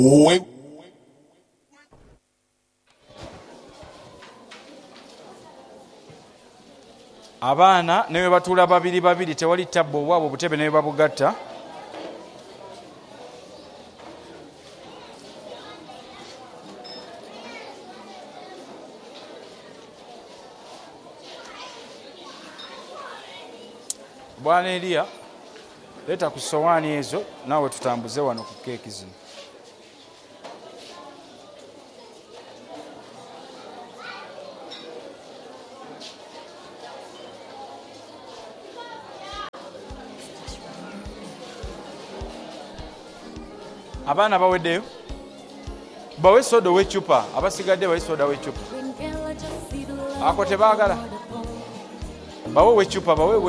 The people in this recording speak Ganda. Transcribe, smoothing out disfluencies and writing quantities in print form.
Abaana ne bwe batuula babiri babiri tewali tabbo obwabwe obutebe ne bwe babugatta. Bwana Elia, leeta ku sowaani ezo naawe tutambuze wano ku keeki zino. Abaana baweddeyo bawe soda w'eccupa, abasigadde bawe soda w'eccupa. Ako tebaagala bawe w'eccupa bawe